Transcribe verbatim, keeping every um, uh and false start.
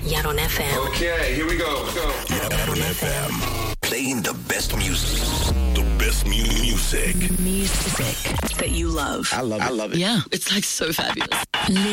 Yaron F M. Okay, here we go. Let's go. Yaron F M. Playing the best music. The best mu- music. Music that you love. I love it. I love it. Yeah, it's like so fabulous.